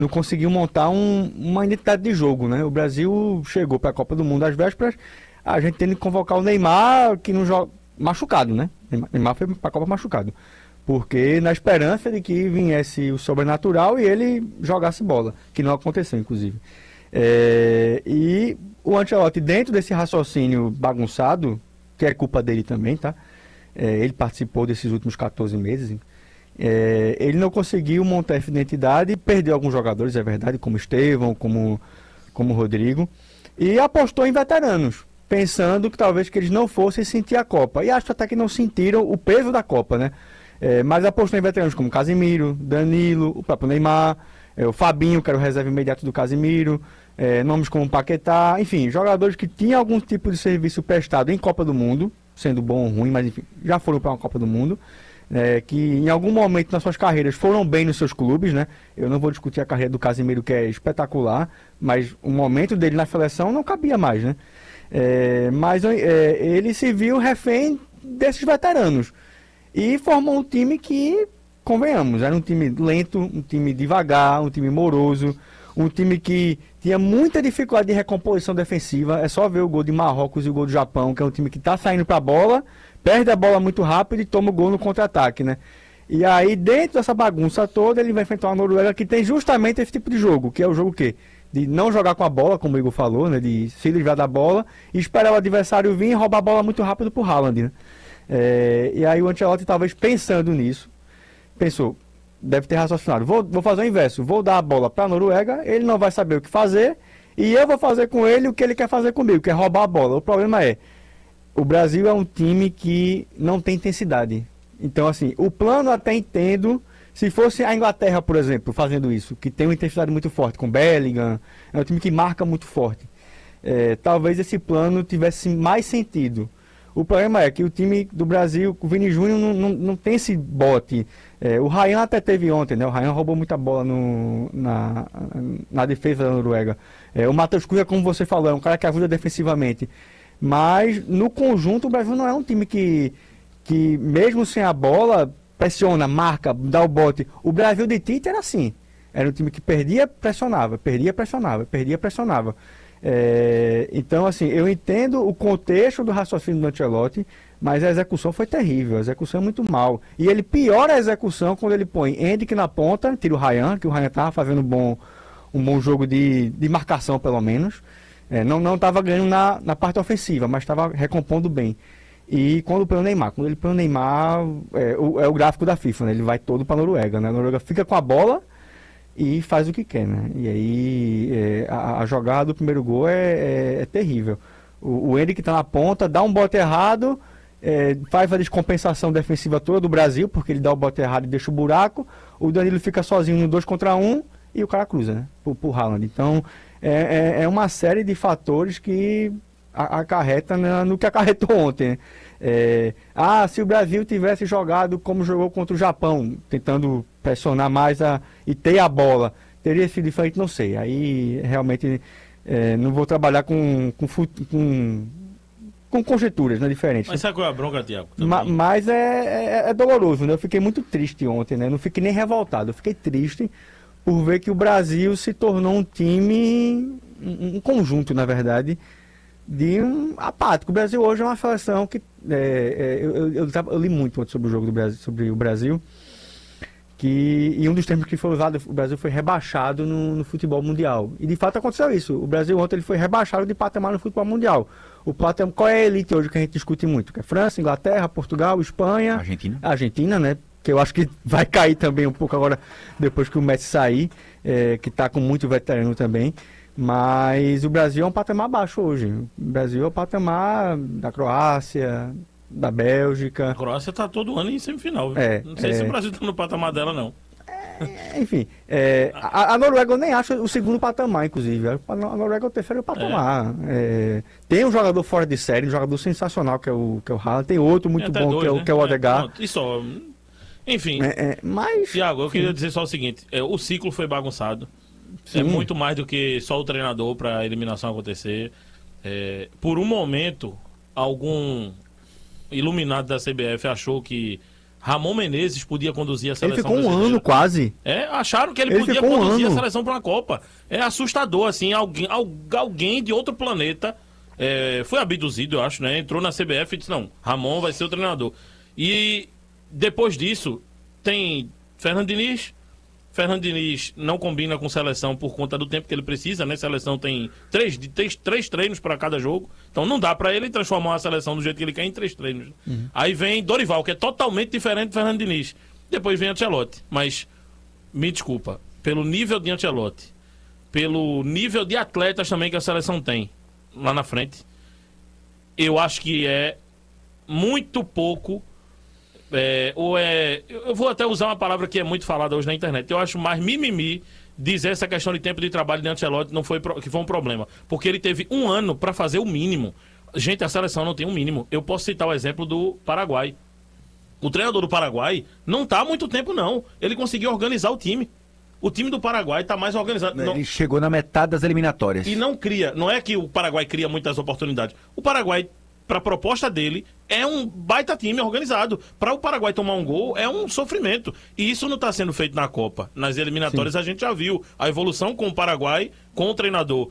não conseguiu montar uma identidade de jogo, né? O Brasil chegou para a Copa do Mundo às vésperas, a gente tendo que convocar o Neymar, que não joga machucado, né? Neymar foi para a Copa machucado. Porque na esperança de que viesse o sobrenatural e ele jogasse bola, que não aconteceu, inclusive. E o Ancelotti, dentro desse raciocínio bagunçado, que é culpa dele também, tá? Ele participou desses últimos 14 meses. Ele não conseguiu montar essa identidade, perdeu alguns jogadores, é verdade, como Estevão, como Rodrigo, e apostou em veteranos, pensando que talvez que eles não fossem sentir a Copa. E acho até que não sentiram o peso da Copa, né? Mas apostou em veteranos como Casemiro, Danilo, o próprio Neymar, o Fabinho, que era o reserva imediato do Casemiro, nomes como Paquetá, enfim, jogadores que tinham algum tipo de serviço prestado em Copa do Mundo, sendo bom ou ruim, mas enfim, já foram para uma Copa do Mundo, que em algum momento nas suas carreiras foram bem nos seus clubes, né? Eu não vou discutir a carreira do Casemiro, que é espetacular, mas o momento dele na seleção não cabia mais, né? Mas ele se viu refém desses veteranos e formou um time que, convenhamos, era um time lento, um time devagar, um time moroso, um time que tinha muita dificuldade de recomposição defensiva. É só ver o gol de Marrocos e o gol do Japão, que é um time que está saindo para a bola, perde a bola muito rápido e toma o gol no contra-ataque, né? E aí, dentro dessa bagunça toda, ele vai enfrentar uma Noruega que tem justamente esse tipo de jogo, que é o jogo o quê? De não jogar com a bola, como o Igor falou, né? De se livrar da bola e esperar o adversário vir e roubar a bola muito rápido pro Haaland, né? E aí o Ancelotti, talvez pensando nisso, pensou, deve ter raciocinado, vou fazer o inverso, vou dar a bola para a Noruega, ele não vai saber o que fazer, e eu vou fazer com ele o que ele quer fazer comigo, que é roubar a bola. O problema o Brasil é um time que não tem intensidade. Então, assim, o plano até entendo, se fosse a Inglaterra, por exemplo, fazendo isso, que tem uma intensidade muito forte, com Bellingham, é um time que marca muito forte. Talvez esse plano tivesse mais sentido. O problema é que o time do Brasil, o Vini Júnior, não tem esse bote. O Ryan até teve ontem, né? O Ryan roubou muita bola na defesa da Noruega. O Matheus Cunha, como você falou, é um cara que ajuda defensivamente. Mas, no conjunto, o Brasil não é um time que mesmo sem a bola, pressiona, marca, dá o bote. O Brasil de Tite era assim. Era um time que perdia, pressionava, perdia, pressionava, perdia, pressionava. Então, assim, eu entendo o contexto do raciocínio do Ancelotti, mas a execução foi terrível, a execução é muito mal. E ele piora a execução quando ele põe Endrick na ponta, tira o Ryan, que o Ryan estava fazendo um bom jogo de marcação, pelo menos. Não estava ganhando na parte ofensiva, mas estava recompondo bem. E quando põe o Neymar, é o gráfico da FIFA, né? Ele vai todo para a Noruega, né? A Noruega fica com a bola e faz o que quer, né? E aí a jogada do primeiro gol é terrível. O Endrick está na ponta, dá um bote errado, faz a descompensação defensiva toda do Brasil, porque ele dá o bote errado e deixa o buraco. O Danilo fica sozinho no 2 contra 1 e o cara cruza, né? Pro Haaland. Então é uma série de fatores que acarreta no que acarretou ontem, né? Se o Brasil tivesse jogado como jogou contra o Japão, tentando pressionar mais e ter a bola, teria sido diferente, não sei. Aí realmente não vou trabalhar com conjecturas, né, diferentes. Mas sabe qual é a bronca, Thiago? Mas é doloroso, né? Eu fiquei muito triste ontem, né? Não fiquei nem revoltado, eu fiquei triste por ver que o Brasil se tornou um time, um conjunto, na verdade, de um apático. O Brasil hoje é uma seleção que eu li muito sobre o jogo do Brasil, sobre o Brasil, e um dos termos que foi usado, o Brasil foi rebaixado no futebol mundial. E de fato aconteceu isso. O Brasil ontem ele foi rebaixado de patamar no futebol mundial. Qual é a elite hoje que a gente discute muito? Que é França, Inglaterra, Portugal, Espanha, Argentina, né? Que eu acho que vai cair também um pouco agora, depois que o Messi sair, que está com muito veterano também. Mas o Brasil é um patamar baixo hoje. O Brasil é o patamar da Croácia, da Bélgica. A Croácia está todo ano em semifinal. Não sei se o Brasil está no patamar dela, não. Enfim, a Noruega eu nem acho o segundo patamar, inclusive. A Noruega é o terceiro patamar. Tem um jogador fora de série, um jogador sensacional, que é o Haaland. Tem outro muito bom, que é o Odegaard. Enfim, mas... Thiago, eu queria dizer só o seguinte. O ciclo foi bagunçado. Sim. É muito mais do que só o treinador para a eliminação acontecer. Por um momento, algum iluminado da CBF achou que Ramon Menezes podia conduzir a Ele seleção ficou um brasileira. ano quase. Acharam que ele podia ficou um conduzir a ano. seleção para uma Copa. É assustador, assim, alguém de outro planeta foi abduzido, eu acho, né? Entrou na CBF e disse, não, Ramon vai ser o treinador. E depois disso, tem Fernando Diniz. Fernando Diniz não combina com seleção por conta do tempo que ele precisa, né? Seleção tem três treinos para cada jogo. Então não dá para ele transformar a seleção do jeito que ele quer em 3 treinos. Aí vem Dorival, que é totalmente diferente do Fernando Diniz. Depois vem Ancelotti. Mas, me desculpa, pelo nível de Ancelotti, pelo nível de atletas também que a seleção tem lá na frente, eu acho que é muito pouco. Eu vou até usar uma palavra que é muito falada hoje na internet. Eu acho mais mimimi dizer essa questão de tempo de trabalho de Ancelotti que foi um problema. Porque ele teve um ano para fazer o mínimo. Gente, a seleção não tem um mínimo. Eu posso citar o exemplo do Paraguai. O treinador do Paraguai não está há muito tempo, não. Ele conseguiu organizar o time. O time do Paraguai está mais organizado. Ele chegou na metade das eliminatórias. E não cria. Não é que o Paraguai cria muitas oportunidades. O Paraguai, para a proposta dele, é um baita time organizado. Para o Paraguai tomar um gol é um sofrimento. E isso não está sendo feito na Copa. Nas eliminatórias a gente já viu a evolução com o Paraguai, com o treinador.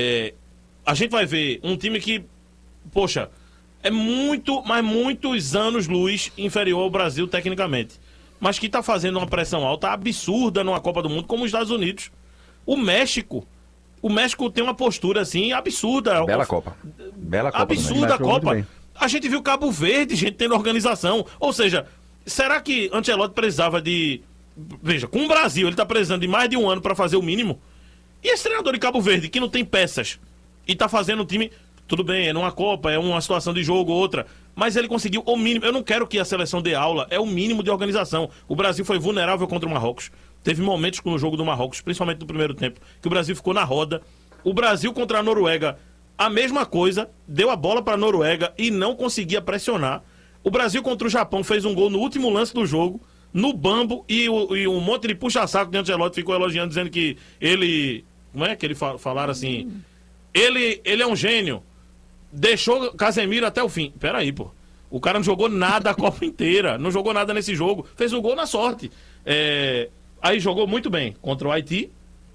A gente vai ver um time que, poxa, é muitos anos-luz inferior ao Brasil tecnicamente. Mas que está fazendo uma pressão alta absurda numa Copa do Mundo, como os Estados Unidos. O México tem uma postura assim absurda. Bela Copa. Bela Copa. Absurda a Copa. bem. A gente viu Cabo Verde, gente tendo organização. Ou seja, será que Ancelotti precisava de... Veja, com o Brasil, ele está precisando de mais de um ano para fazer o mínimo. E esse treinador de Cabo Verde, que não tem peças, e está fazendo um time... Tudo bem, é numa Copa, é uma situação de jogo ou outra. Mas ele conseguiu o mínimo. Eu não quero que a seleção dê aula, é o mínimo de organização. O Brasil foi vulnerável contra o Marrocos. Teve momentos no jogo do Marrocos, principalmente no primeiro tempo, que o Brasil ficou na roda. O Brasil contra a Noruega, a mesma coisa, deu a bola para a Noruega e não conseguia pressionar. O Brasil contra o Japão fez um gol no último lance do jogo, no bambo, e um monte de puxa-saco de Ancelotti ficou elogiando, dizendo que ele... Como é que ele falaram assim? Ele é um gênio. Deixou Casemiro até o fim. Peraí, pô. O cara não jogou nada a Copa inteira. Não jogou nada nesse jogo. Fez um gol na sorte. Aí jogou muito bem contra o Haiti.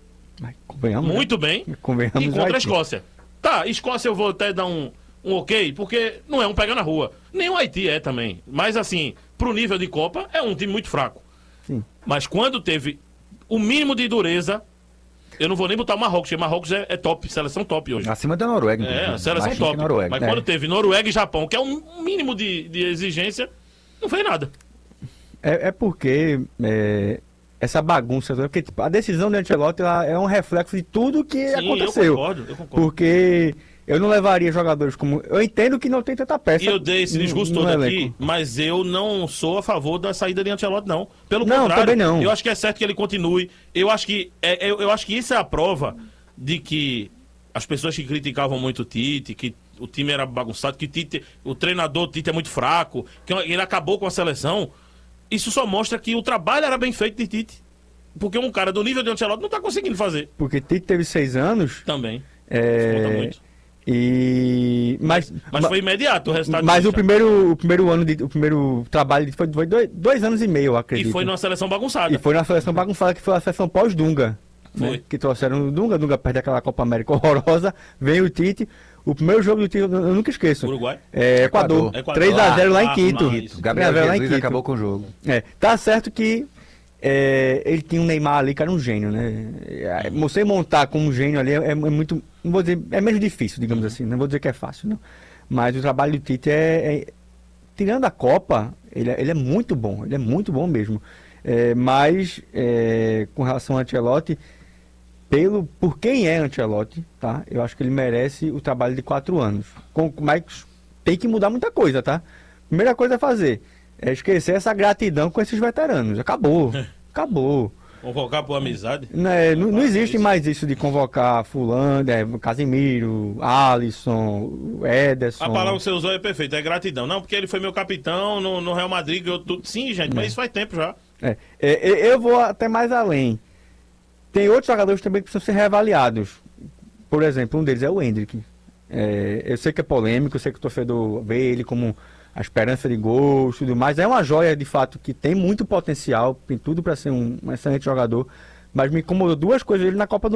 Muito bem. E contra a Escócia. Tá, Escócia eu vou até dar um ok, porque não é um pega na rua. Nem o Haiti é também. Mas assim, pro nível de Copa, é um time muito fraco. Sim. Mas quando teve o mínimo de dureza, eu não vou nem botar o Marrocos, porque Marrocos é top, seleção top hoje. Acima da Noruega. A seleção top. Noruega. Mas quando teve Noruega e Japão, que é um mínimo de exigência, não fez nada. Porque essa bagunça, porque tipo, a decisão de Ancelotti é um reflexo de tudo que aconteceu. Eu concordo. Porque eu não levaria jogadores como... Eu entendo que não tem tanta peça. E eu dei esse discurso todo aqui, mas eu não sou a favor da saída de Ancelotti, não. Pelo contrário, também não. Eu acho que é certo que ele continue. Eu acho que isso é a prova de que as pessoas que criticavam muito o Tite, que o time era bagunçado, que o treinador Tite é muito fraco, que ele acabou com a seleção, isso só mostra que o trabalho era bem feito de Tite. Porque um cara do nível de Ancelotti não está conseguindo fazer. Porque Tite teve 6 anos... Também. Isso conta muito. Mas foi imediato o resultado. Mas o primeiro trabalho foi 2 anos e meio, eu acredito. E foi numa seleção bagunçada. E foi numa seleção bagunçada, que foi a seleção pós-Dunga. Né? Que trouxeram o Dunga perde aquela Copa América horrorosa, vem o Tite. O primeiro jogo do Tite, eu nunca esqueço. Uruguai? Equador. 3-0 lá em Quito. Gabriel Jesus acabou com o jogo. Tá certo que ele tinha um Neymar ali que era um gênio, né? Você montar como um gênio ali é muito, não vou dizer, é menos difícil, digamos assim, não vou dizer que é fácil, não. Mas o trabalho do Tite tirando a Copa, ele é muito bom mesmo. Mas com relação ao Ancelotti, por quem é Ancelotti, tá? Eu acho que ele merece o trabalho de 4 anos. Mas tem que mudar muita coisa, tá? Primeira coisa a fazer é esquecer essa gratidão com esses veteranos. Acabou. Convocar por amizade? Não existe mais isso de convocar fulano, Casemiro, Alisson, Ederson. A palavra que você usou é perfeita, é gratidão. Não, porque ele foi meu capitão no Real Madrid, ganhou tudo. Sim, gente, mas isso faz tempo já. Eu vou até mais além. Tem outros jogadores também que precisam ser reavaliados. Por exemplo, um deles é o Endrick. Eu sei que é polêmico, eu sei que o torcedor vê ele como a esperança de gols, tudo mais. É uma joia, de fato, que tem muito potencial, tem tudo para ser um excelente jogador. Mas me incomodou duas coisas ele na Copa do